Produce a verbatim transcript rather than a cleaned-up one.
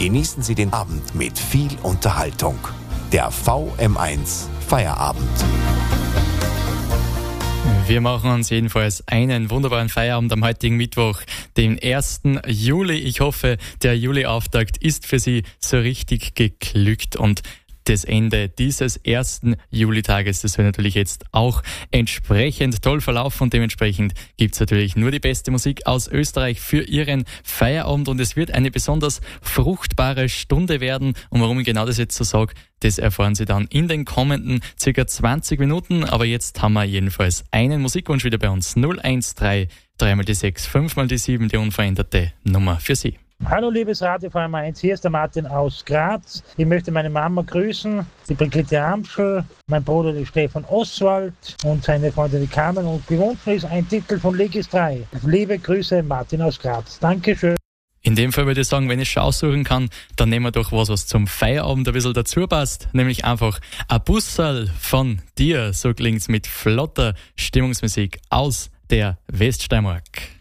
Genießen Sie den Abend mit viel Unterhaltung. Der V M eins Feierabend. Wir machen uns jedenfalls einen wunderbaren Feierabend am heutigen Mittwoch, den ersten Juli. Ich hoffe, der Juli-Auftakt ist für Sie so richtig geglückt und das Ende dieses ersten Julitages, das wird natürlich jetzt auch entsprechend toll verlaufen und dementsprechend gibt's natürlich nur die beste Musik aus Österreich für Ihren Feierabend und es wird eine besonders fruchtbare Stunde werden und warum ich genau das jetzt so sage, das erfahren Sie dann in den kommenden circa zwanzig Minuten, aber jetzt haben wir jedenfalls einen Musikwunsch wieder bei uns, null eins drei, drei mal die sechs, fünf mal die sieben, die unveränderte Nummer für Sie. Hallo liebes Radio V M eins, hier ist der Martin aus Graz. Ich möchte meine Mama grüßen, die Brigitte Amschel, mein Bruder der Stefan Oswald und seine Freundin die Carmen und gewünscht ist ein Titel von Legis drei. Liebe Grüße, Martin aus Graz. Dankeschön. In dem Fall würde ich sagen, wenn ich es aussuchen kann, dann nehmen wir doch was, was zum Feierabend ein bisschen dazu passt, nämlich einfach ein Bussal von dir. So klingt's mit flotter Stimmungsmusik aus der Weststeiermark.